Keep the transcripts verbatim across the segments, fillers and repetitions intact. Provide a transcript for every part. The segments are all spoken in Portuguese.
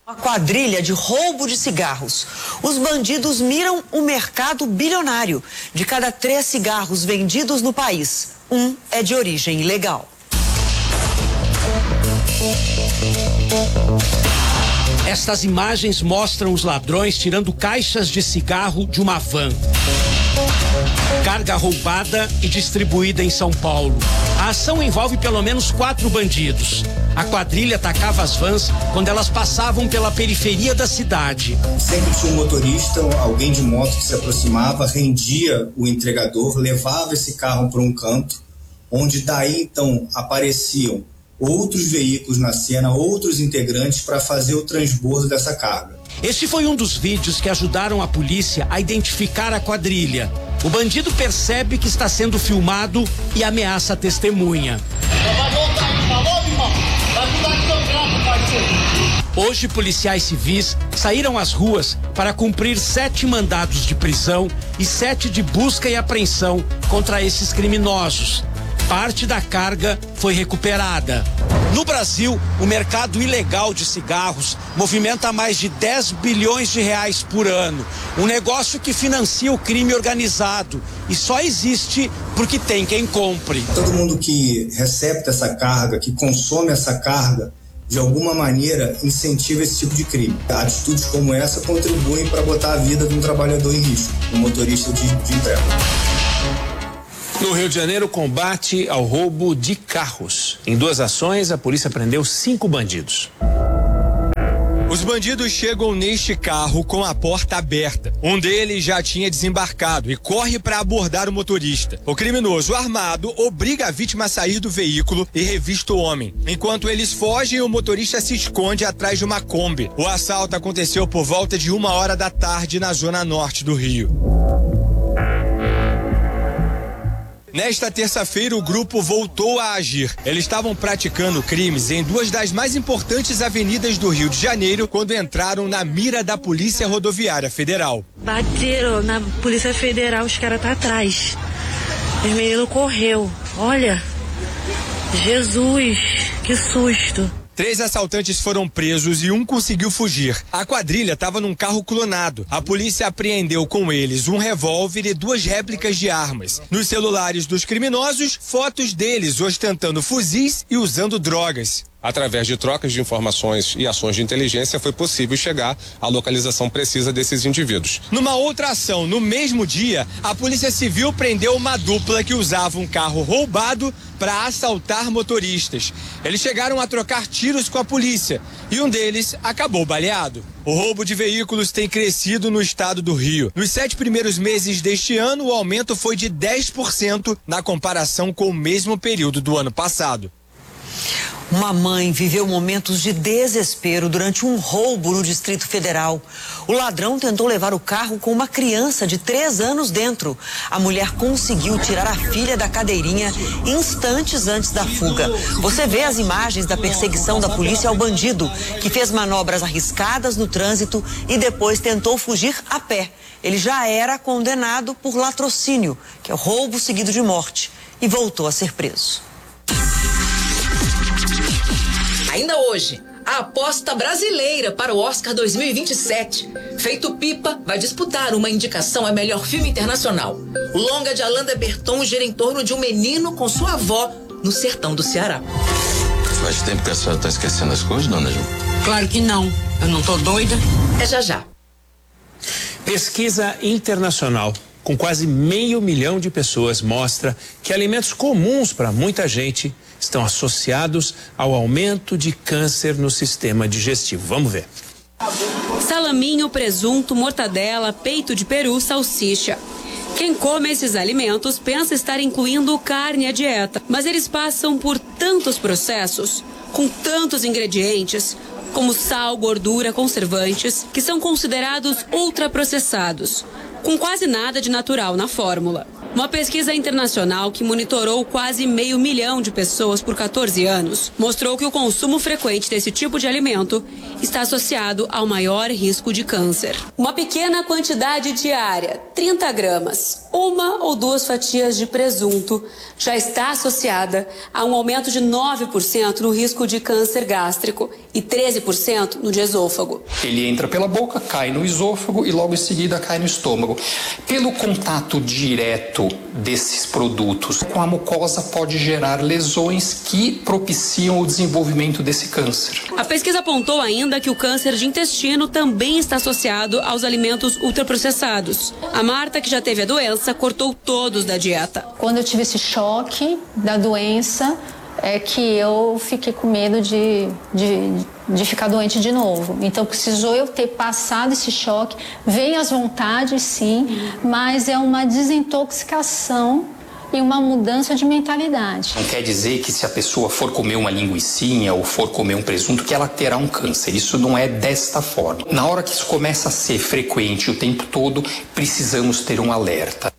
Uma quadrilha de roubo de cigarros. Os bandidos miram o mercado bilionário. De cada três cigarros vendidos no país, um é de origem ilegal. Estas imagens mostram os ladrões tirando caixas de cigarro de uma van. Carga roubada e distribuída em São Paulo. A ação envolve pelo menos quatro bandidos. A quadrilha atacava as vans quando elas passavam pela periferia da cidade. Sempre tinha um motorista, alguém de moto que se aproximava, rendia o entregador, levava esse carro para um canto, onde daí então apareciam outros veículos na cena, outros integrantes para fazer o transbordo dessa carga. Este foi um dos vídeos que ajudaram a polícia a identificar a quadrilha. O bandido percebe que está sendo filmado e ameaça a testemunha. Hoje, policiais civis saíram às ruas para cumprir sete mandados de prisão e sete de busca e apreensão contra esses criminosos. Parte da carga foi recuperada. No Brasil, o mercado ilegal de cigarros movimenta mais de dez bilhões de reais por ano. Um negócio que financia o crime organizado e só existe porque tem quem compre. Todo mundo que recebe essa carga, que consome essa carga, de alguma maneira incentiva esse tipo de crime. Atitudes como essa contribuem para botar a vida de um trabalhador em risco, um motorista de, de entrega. No Rio de Janeiro, combate ao roubo de carros. Em duas ações, a polícia prendeu cinco bandidos. Os bandidos chegam neste carro com a porta aberta. Um deles já tinha desembarcado e corre para abordar o motorista. O criminoso armado obriga a vítima a sair do veículo e revista o homem. Enquanto eles fogem, o motorista se esconde atrás de uma Kombi. O assalto aconteceu por volta de uma hora da tarde na zona norte do Rio. Nesta terça-feira, o grupo voltou a agir. Eles estavam praticando crimes em duas das mais importantes avenidas do Rio de Janeiro quando entraram na mira da Polícia Rodoviária Federal. Bateram na Polícia Federal, os caras tá atrás. O menino correu. Olha, Jesus, que susto. Três assaltantes foram presos e um conseguiu fugir. A quadrilha estava num carro clonado. A polícia apreendeu com eles um revólver e duas réplicas de armas. Nos celulares dos criminosos, fotos deles ostentando fuzis e usando drogas. Através de trocas de informações e ações de inteligência, foi possível chegar à localização precisa desses indivíduos. Numa outra ação, no mesmo dia, a Polícia Civil prendeu uma dupla que usava um carro roubado para assaltar motoristas. Eles chegaram a trocar tiros com a polícia e um deles acabou baleado. O roubo de veículos tem crescido no estado do Rio. Nos sete primeiros meses deste ano, o aumento foi de dez por cento na comparação com o mesmo período do ano passado. Uma mãe viveu momentos de desespero durante um roubo no Distrito Federal. O ladrão tentou levar o carro com uma criança de três anos dentro. A mulher conseguiu tirar a filha da cadeirinha instantes antes da fuga. Você vê as imagens da perseguição da polícia ao bandido, que fez manobras arriscadas no trânsito e depois tentou fugir a pé. Ele já era condenado por latrocínio, que é o roubo seguido de morte, e voltou a ser preso. Ainda hoje, a aposta brasileira para o Oscar dois mil e vinte e sete. Feito Pipa vai disputar uma indicação a melhor filme internacional. O longa de Alain de Botton gira em torno de um menino com sua avó no sertão do Ceará. Faz tempo que a senhora está esquecendo as coisas, dona Ju? Claro que não. Eu não tô doida. É já já. Pesquisa internacional com quase meio milhão de pessoas mostra que alimentos comuns para muita gente estão associados ao aumento de câncer no sistema digestivo. Vamos ver. Salaminho, presunto, mortadela, peito de peru, salsicha. Quem come esses alimentos pensa estar incluindo carne à dieta, mas eles passam por tantos processos, com tantos ingredientes, como sal, gordura, conservantes, que são considerados ultraprocessados, com quase nada de natural na fórmula. Uma pesquisa internacional que monitorou quase meio milhão de pessoas por quatorze anos mostrou que o consumo frequente desse tipo de alimento está associado ao maior risco de câncer. Uma pequena quantidade diária, trinta gramas, uma ou duas fatias de presunto, já está associada a um aumento de nove por cento no risco de câncer gástrico e treze por cento no de esôfago. Ele entra pela boca, cai no esôfago e logo em seguida cai no estômago. Pelo contato direto desses produtos com a mucosa pode gerar lesões que propiciam o desenvolvimento desse câncer. A pesquisa apontou ainda que o câncer de intestino também está associado aos alimentos ultraprocessados. A Marta, que já teve a doença, cortou todos da dieta. Quando eu tive esse choque da doença, é que eu fiquei com medo de, de, de ficar doente de novo. Então precisou eu ter passado esse choque. Vem as vontades, sim, mas é uma desintoxicação e uma mudança de mentalidade. Não quer dizer que se a pessoa for comer uma linguicinha ou for comer um presunto que ela terá um câncer. Isso não é desta forma. Na hora que isso começa a ser frequente o tempo todo, precisamos ter um alerta.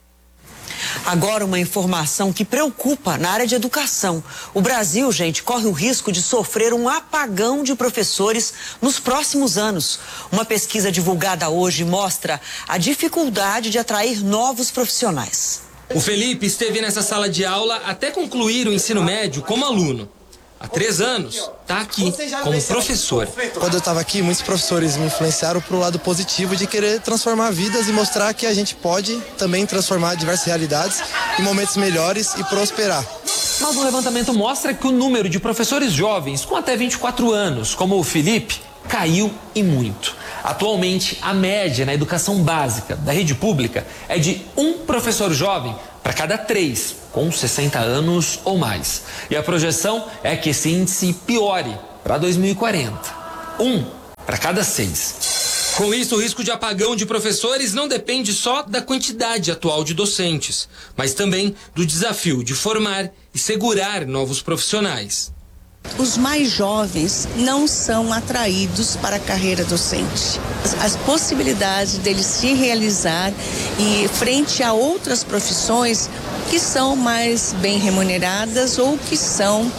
Agora uma informação que preocupa na área de educação. O Brasil, gente, corre o risco de sofrer um apagão de professores nos próximos anos. Uma pesquisa divulgada hoje mostra a dificuldade de atrair novos profissionais. O Felipe esteve nessa sala de aula até concluir o ensino médio como aluno. Há três anos, está aqui como professor. Quando eu estava aqui, muitos professores me influenciaram para o lado positivo de querer transformar vidas e mostrar que a gente pode também transformar diversas realidades em momentos melhores e prosperar. Mas o levantamento mostra que o número de professores jovens com até vinte e quatro anos, como o Felipe, caiu e muito. Atualmente, a média na educação básica da rede pública é de um professor jovem para cada três, com sessenta anos ou mais. E a projeção é que esse índice piore para dois mil e quarenta. Um para cada seis. Com isso, o risco de apagão de professores não depende só da quantidade atual de docentes, mas também do desafio de formar e segurar novos profissionais. Os mais jovens não são atraídos para a carreira docente. As possibilidades deles se realizar e frente a outras profissões que são mais bem remuneradas ou que são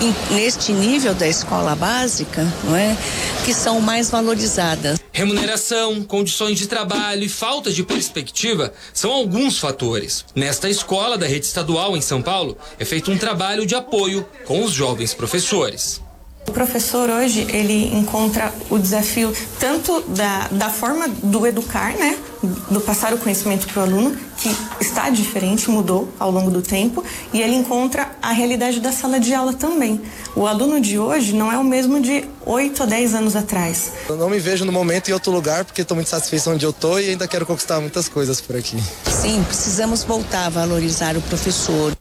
neste nível da escola básica, não é? Que são mais valorizadas. Remuneração, condições de trabalho e falta de perspectiva são alguns fatores. Nesta escola da rede estadual em São Paulo, é feito um trabalho de apoio com os jovens professores. O professor hoje, ele encontra o desafio tanto da, da forma do educar, né? Do passar o conhecimento para o aluno, que está diferente, mudou ao longo do tempo, e ele encontra a realidade da sala de aula também. O aluno de hoje não é o mesmo de oito a dez anos atrás. Eu não me vejo no momento em outro lugar, porque estou muito satisfeito onde eu estou e ainda quero conquistar muitas coisas por aqui. Sim, precisamos voltar a valorizar o professor.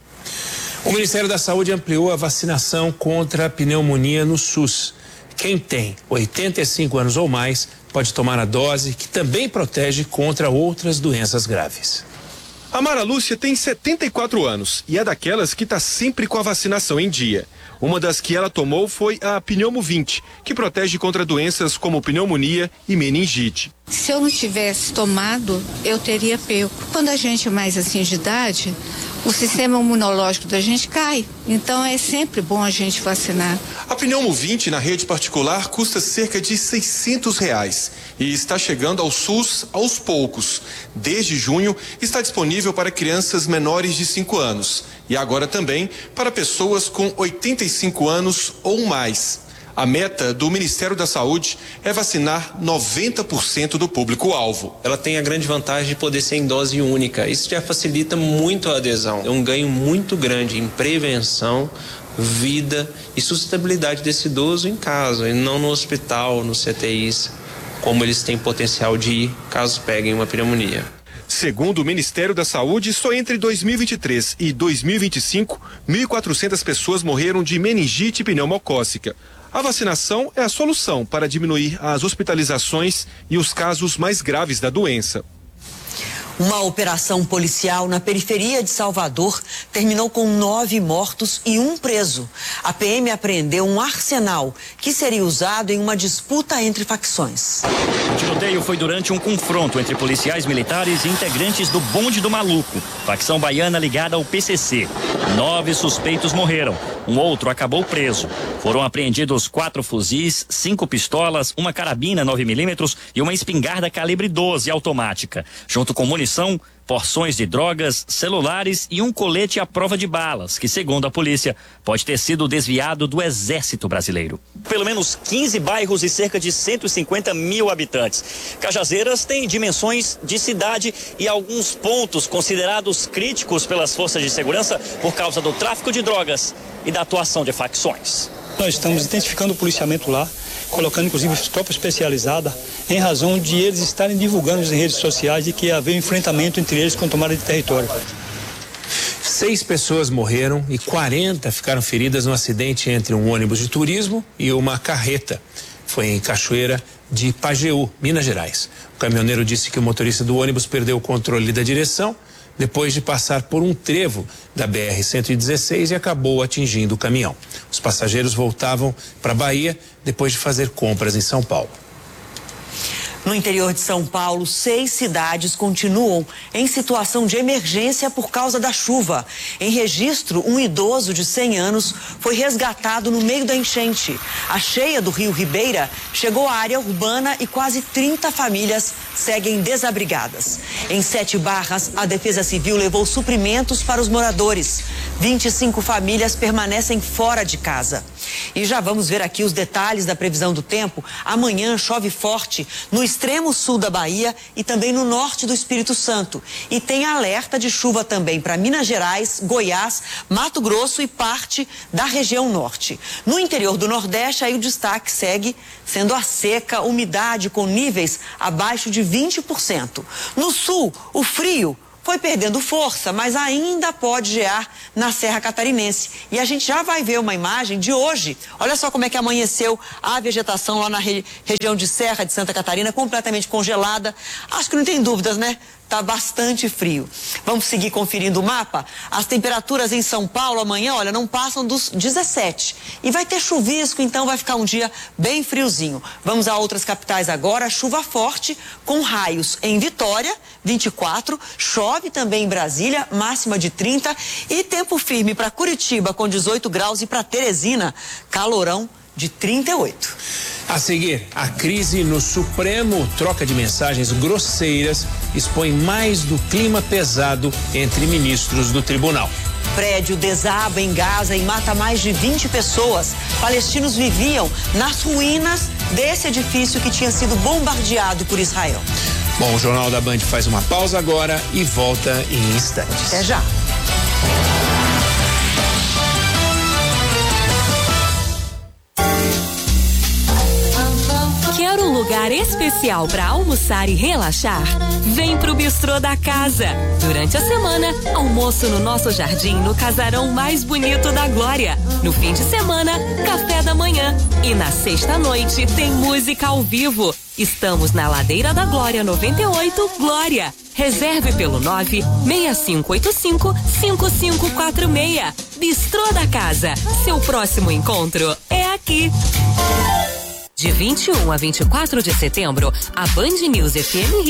O Ministério da Saúde ampliou a vacinação contra a pneumonia no SUS. Quem tem oitenta e cinco anos ou mais pode tomar a dose que também protege contra outras doenças graves. A Mara Lúcia tem setenta e quatro anos e é daquelas que está sempre com a vacinação em dia. Uma das que ela tomou foi a Pneumo vinte, que protege contra doenças como pneumonia e meningite. Se eu não tivesse tomado, eu teria pego. Quando a gente é mais assim de idade, o sistema imunológico da gente cai. Então é sempre bom a gente vacinar. A Pneumo vinte na rede particular custa cerca de seiscentos reais e está chegando ao SUS aos poucos. Desde junho está disponível para crianças menores de cinco anos e agora também para pessoas com oitenta e cinco anos ou mais. A meta do Ministério da Saúde é vacinar noventa por cento do público-alvo. Ela tem a grande vantagem de poder ser em dose única. Isso já facilita muito a adesão. É um ganho muito grande em prevenção, vida e sustentabilidade desse idoso em casa, e não no hospital, no C T Is, como eles têm potencial de ir caso peguem uma pneumonia. Segundo o Ministério da Saúde, só entre dois mil e vinte e três e dois mil e vinte e cinco, mil e quatrocentas pessoas morreram de meningite pneumocócica. A vacinação é a solução para diminuir as hospitalizações e os casos mais graves da doença. Uma operação policial na periferia de Salvador terminou com nove mortos e um preso. A P M apreendeu um arsenal que seria usado em uma disputa entre facções. O tiroteio foi durante um confronto entre policiais militares e integrantes do Bonde do Maluco, facção baiana ligada ao P C C. Nove suspeitos morreram. Um outro acabou preso. Foram apreendidos quatro fuzis, cinco pistolas, uma carabina nove milímetros e uma espingarda calibre doze automática, junto com munição, porções de drogas, celulares e um colete à prova de balas, que, segundo a polícia, pode ter sido desviado do Exército Brasileiro. Pelo menos quinze bairros e cerca de cento e cinquenta mil habitantes. Cajazeiras tem dimensões de cidade e alguns pontos considerados críticos pelas forças de segurança por causa do tráfico de drogas e da atuação de facções. Nós estamos intensificando o policiamento lá, colocando inclusive tropa especializada, em razão de eles estarem divulgando em redes sociais de que havia um enfrentamento entre eles com tomada de território. Seis pessoas morreram e quarenta ficaram feridas no acidente entre um ônibus de turismo e uma carreta. Foi em Cachoeira de Pajeú, Minas Gerais. O caminhoneiro disse que o motorista do ônibus perdeu o controle da direção depois de passar por um trevo da B R cento e dezesseis e acabou atingindo o caminhão. Os passageiros voltavam para a Bahia depois de fazer compras em São Paulo. No interior de São Paulo, seis cidades continuam em situação de emergência por causa da chuva. Em Registro, um idoso de cem anos foi resgatado no meio da enchente. A cheia do rio Ribeira chegou à área urbana e quase trinta famílias seguem desabrigadas. Em Sete Barras, a Defesa Civil levou suprimentos para os moradores. vinte e cinco famílias permanecem fora de casa. E já vamos ver aqui os detalhes da previsão do tempo. Amanhã chove forte no extremo sul da Bahia e também no norte do Espírito Santo. E tem alerta de chuva também para Minas Gerais, Goiás, Mato Grosso e parte da região norte. No interior do Nordeste, aí o destaque segue sendo a seca, umidade com níveis abaixo de vinte por cento. No sul, o frio foi perdendo força, mas ainda pode gear na Serra Catarinense. E a gente já vai ver uma imagem de hoje. Olha só como é que amanheceu a vegetação lá na re- região de Serra de Santa Catarina, completamente congelada. Acho que não tem dúvidas, né? Tá bastante frio. Vamos seguir conferindo o mapa? As temperaturas em São Paulo amanhã, olha, não passam dos dezessete. E vai ter chuvisco, então vai ficar um dia bem friozinho. Vamos a outras capitais agora. Chuva forte com raios em Vitória, vinte e quatro. Chove também em Brasília, máxima de trinta. E tempo firme para Curitiba com dezoito graus e para Teresina, calorão de trinta e oito. A seguir, a crise no Supremo, troca de mensagens grosseiras, expõe mais do clima pesado entre ministros do tribunal. Prédio desaba em Gaza e mata mais de vinte pessoas. Palestinos viviam nas ruínas desse edifício que tinha sido bombardeado por Israel. Bom, o Jornal da Band faz uma pausa agora e volta em instantes. Até já. Quer um lugar especial para almoçar e relaxar? Vem pro Bistrô da Casa. Durante a semana, almoço no nosso jardim no casarão mais bonito da Glória. No fim de semana, café da manhã. E na sexta-noite tem música ao vivo. Estamos na Ladeira da Glória noventa e oito, Glória. Reserve pelo nove seis cinco oito cinco cinco cinco quatro seis. Bistrô da Casa. Seu próximo encontro é aqui. De vinte e um a vinte e quatro de setembro, a Band News F M